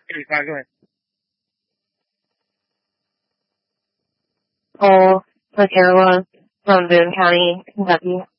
Go ahead. Cole Vaqueroa from Boone County, Kentucky.